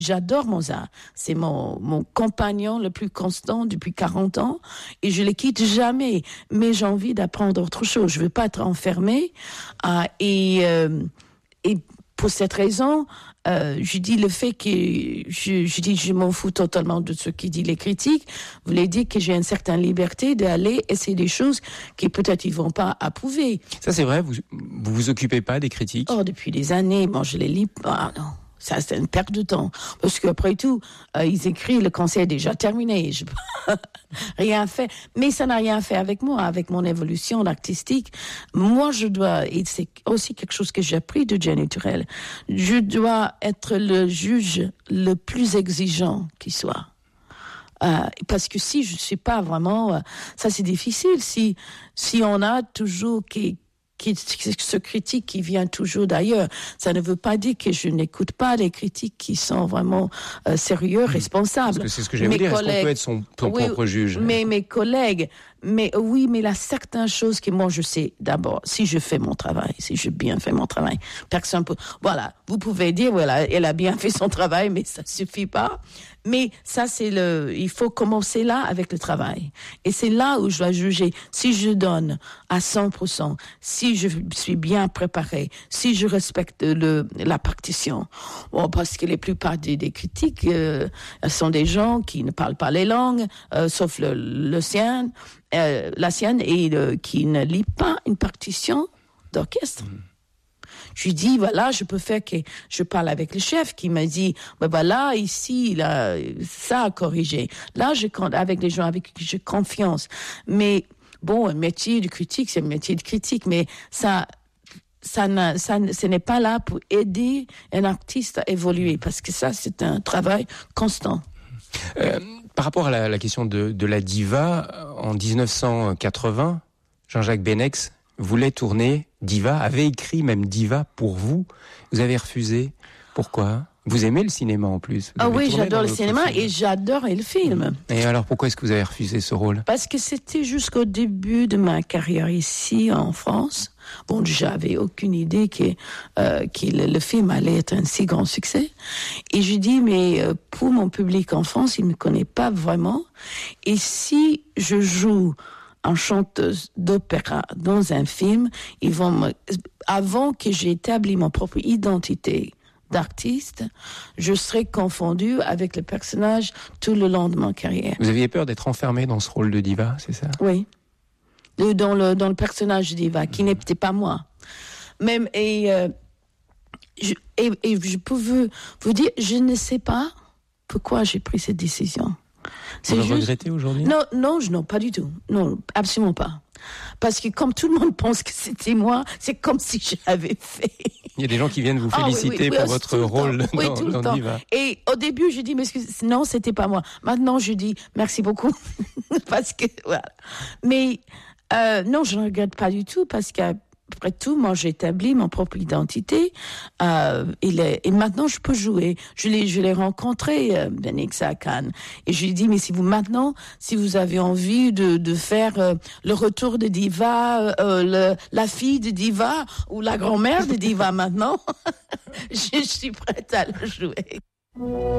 J'adore Mozart. C'est mon compagnon le plus constant depuis 40 ans et je le quitte jamais. Mais j'ai envie d'apprendre autre chose. Je veux pas être enfermée. Et pour cette raison, je dis le fait que je m'en fous totalement de ce qui dit les critiques, voulait dire que j'ai une certaine liberté d'aller essayer des choses qui peut-être ils vont pas approuver. Ça c'est vrai, vous occupez pas des critiques? Oh, depuis des années, moi je les lis pas, non. Ça, c'est une perte de temps. Parce qu'après tout, ils écrivent, le concert est déjà terminé. Je peux rien fait. Mais ça n'a rien fait avec moi, avec mon évolution artistique. Moi, je dois, et c'est aussi quelque chose que j'ai appris de Jenny Turrell, je dois être le juge le plus exigeant qui soit. Parce que si je suis pas vraiment, ça c'est difficile. Si on a toujours ce critique qui vient toujours d'ailleurs. Ça ne veut pas dire que je n'écoute pas les critiques qui sont vraiment sérieux, responsables. Parce que c'est ce que j'allais vous dire, est-ce qu'on peut être son propre juge? Mais mes collègues, mais il y a certaines choses que moi je sais d'abord, si je fais mon travail, si je bien fais mon travail, personne peut, voilà, vous pouvez dire, voilà, elle a bien fait son travail, mais ça suffit pas. Mais ça, il faut commencer là avec le travail. Et c'est là où je dois juger. Si je donne à 100%, si je suis bien préparé, si je respecte la partition. Bon, parce que la plupart des critiques, sont des gens qui ne parlent pas les langues, sauf la sienne, et qui ne lit pas une partition d'orchestre. Je lui dis, voilà, je peux faire que je parle avec le chef qui m'a dit, voilà, ici, là, ça a corrigé. Là, avec les gens avec qui j'ai confiance. Mais, bon, un métier de critique, c'est un métier de critique, mais ce n'est pas là pour aider un artiste à évoluer, parce que ça, c'est un travail constant. Par rapport à la question de la diva, en 1980, Jean-Jacques Benex voulait tourner Diva, avait écrit même Diva pour vous. Vous avez refusé. Pourquoi? Vous aimez le cinéma en plus. Oui, j'adore le cinéma et j'adore le film. Et alors pourquoi est-ce que vous avez refusé ce rôle? Parce que c'était jusqu'au début de ma carrière ici en France. Bon, j'avais aucune idée que le film allait être un si grand succès. Et je dis, mais pour mon public en France, il ne me connaît pas vraiment. Et si je joue en chanteuse d'opéra dans un film, avant que j'ai établi mon propre identité d'artiste, je serais confondue avec le personnage tout le long de ma carrière. Vous aviez peur d'être enfermée dans ce rôle de diva, c'est ça? Oui. Dans le personnage de diva, qui n'était pas moi. Même, je peux vous dire, je ne sais pas pourquoi j'ai pris cette décision. Vous le regrettez aujourd'hui? Non, pas du tout. Non, absolument pas. Parce que comme tout le monde pense que c'était moi, c'est comme si je l'avais fait. Il y a des gens qui viennent vous féliciter pour votre rôle dans Diva. Et au début, je dis, mais non, c'était pas moi. Maintenant, je dis, merci beaucoup. Parce que, voilà. Mais, non, je ne regrette pas du tout parce qu'après tout, moi, j'ai établi mon propre identité. Et maintenant, je peux jouer. Je l'ai rencontré, Benex à Cannes. Et je lui ai dit, mais si vous avez envie de faire le retour de Diva, la fille de Diva ou la grand-mère de Diva maintenant, je suis prête à le jouer.